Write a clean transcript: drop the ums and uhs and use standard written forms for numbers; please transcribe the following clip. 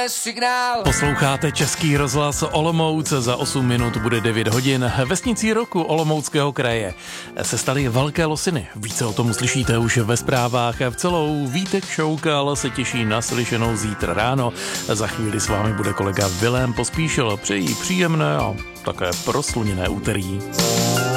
signál. Posloucháte Český rozhlas Olomouc, za 8 minut bude 9 hodin. Vesnicí roku Olomouckého kraje se staly velké losiny. Více o tom uslyšíte už ve zprávách. V celou Vítek Šoukal se těší na slyšenou zítra ráno. Za chvíli s vámi bude kolega Vilém Pospíšil. Přeji příjemné a také prosluněné úterý.